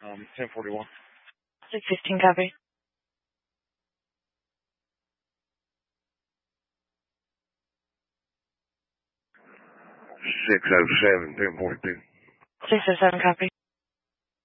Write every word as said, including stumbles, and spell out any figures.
Um, ten forty-one. six fifteen, copy. six oh seven, ten forty-two. six oh seven, copy.